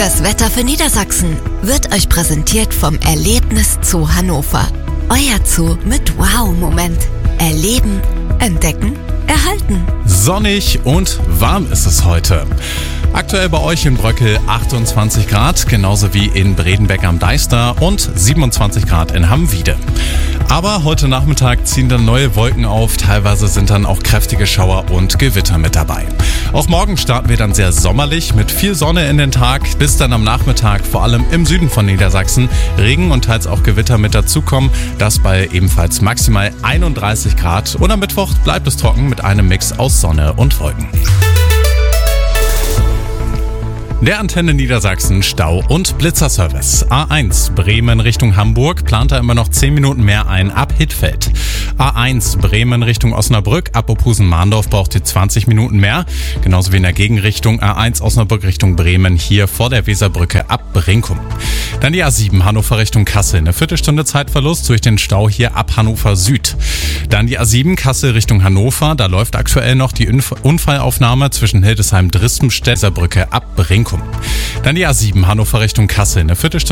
Das Wetter für Niedersachsen wird euch präsentiert vom Erlebnis Zoo Hannover. Euer Zoo mit Wow-Moment. Erleben, entdecken, erhalten. Sonnig und warm ist es heute. Aktuell bei euch in Bröckel 28 Grad, genauso wie in Bredenbeck am Deister und 27 Grad in Hammwiede. Aber heute Nachmittag ziehen dann neue Wolken auf, teilweise sind dann auch kräftige Schauer und Gewitter mit dabei. Auch morgen starten wir dann sehr sommerlich mit viel Sonne in den Tag, bis dann am Nachmittag vor allem im Süden von Niedersachsen Regen und teils auch Gewitter mit dazukommen. Das bei ebenfalls maximal 31 Grad und am Mittwoch bleibt es trocken mit einem Mix aus Sonne und Wolken. Der Antenne Niedersachsen Stau- und Blitzerservice. A1 Bremen Richtung Hamburg plant da immer noch 10 Minuten mehr ein ab Hittfeld. A1 Bremen Richtung Osnabrück ab Opusen-Mahndorf braucht ihr 20 Minuten mehr. Genauso wie in der Gegenrichtung A1 Osnabrück Richtung Bremen hier vor der Weserbrücke ab Brinkum. Dann die A7 Hannover Richtung Kassel. Eine Viertelstunde Zeitverlust durch den Stau hier ab Hannover Süd. Dann die A7 Kassel Richtung Hannover. Da läuft aktuell noch die Unfallaufnahme zwischen Hildesheim-Drispenstedt, Weserbrücke ab Brinkum. Dann die A7 Hannover Richtung Kassel. Eine Viertelstunde